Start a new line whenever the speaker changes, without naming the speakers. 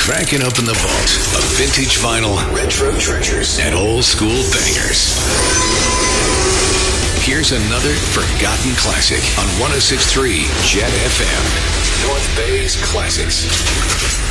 Cracking open the vault of vintage vinyl, retro treasures, and old school bangers. Here's another forgotten classic on 106.3 Jet FM. North Bay's Classics.